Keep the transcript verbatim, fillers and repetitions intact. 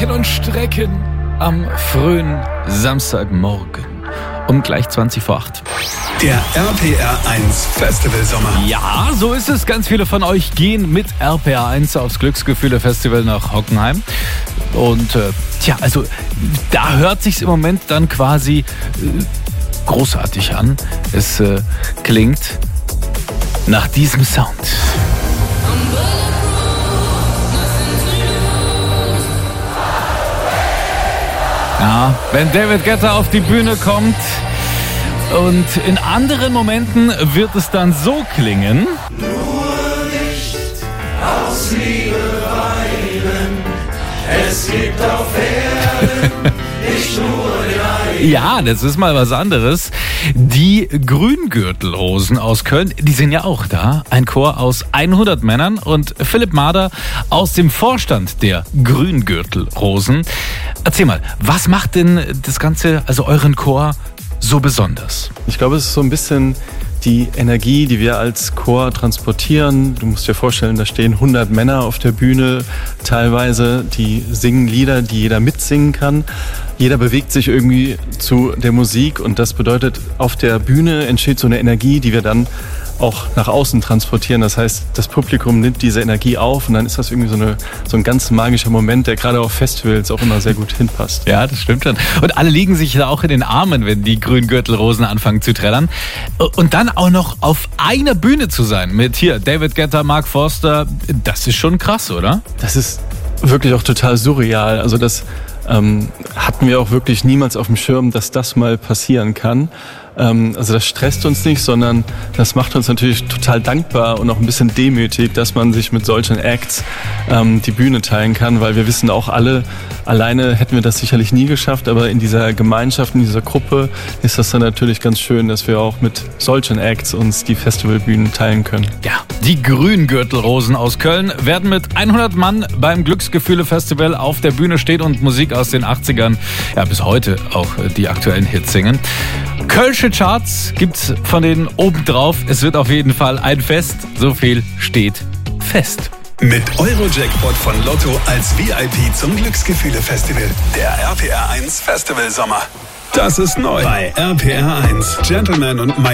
Recken und Strecken am frühen Samstagmorgen um gleich zwanzig vor acht. Der R P R eins Festival Sommer. Ja, so ist es. Ganz viele von euch gehen mit R P R eins aufs Glücksgefühle-Festival nach Hockenheim. Und äh, tja, also da hört sich's im Moment dann quasi äh, großartig an. Es äh, klingt nach diesem Sound. Ja, wenn David Guetta auf die Bühne kommt und in anderen Momenten wird es dann so klingen. Nur nicht aus Liebe weinen, es gibt auf Erden nicht nur den einen. Ja, das ist mal was anderes. Die Grüngürtelrosen aus Köln, die sind ja auch da. Ein Chor aus hundert Männern und Philipp Mader aus dem Vorstand der Grüngürtelrosen. Erzähl mal, was macht denn das Ganze, also euren Chor, so besonders? Ich glaube, es ist so ein bisschen die Energie, die wir als Chor transportieren. Du musst dir vorstellen, da stehen hundert Männer auf der Bühne teilweise, die singen Lieder, die jeder mitsingen kann. Jeder bewegt sich irgendwie zu der Musik und das bedeutet, auf der Bühne entsteht so eine Energie, die wir dann auch nach außen transportieren. Das heißt, das Publikum nimmt diese Energie auf und dann ist das irgendwie so, eine, so ein ganz magischer Moment, der gerade auf Festivals auch immer sehr gut hinpasst. Ja, das stimmt schon. Und alle liegen sich da auch in den Armen, wenn die Grüngürtelrosen anfangen zu trällern. Und dann auch noch auf einer Bühne zu sein mit hier David Guetta, Mark Forster, das ist schon krass, oder? Das ist wirklich auch total surreal. Also das ähm, hatten wir auch wirklich niemals auf dem Schirm, dass das mal passieren kann. Ähm, also das stresst uns nicht, sondern das macht uns natürlich total dankbar und auch ein bisschen demütig, dass man sich mit solchen Acts ähm, die Bühne teilen kann, weil wir wissen auch alle, alleine hätten wir das sicherlich nie geschafft, aber in dieser Gemeinschaft, in dieser Gruppe ist das dann natürlich ganz schön, dass wir auch mit solchen Acts uns die Festivalbühnen teilen können. Ja, die Grüngürtelrosen aus Köln werden mit hundert Mann beim Glücksgefühle-Festival auf der Bühne stehen und Musik aus den achtzigern, ja bis heute auch die aktuellen Hits singen. Kölsche Charts gibt's von denen obendrauf. Es wird auf jeden Fall ein Fest. So viel steht fest. Mit Eurojackpot von Lotto als V I P zum Glücksgefühle-Festival. Der R P R eins Festival Sommer. Das ist neu bei R P R eins. Gentleman und Mike